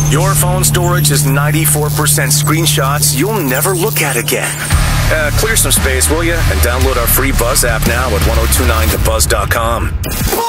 Your phone storage is 94% screenshots you'll never look at again. Clear some space, will you? And download our free Buzz app now at 1029thebuzz.com.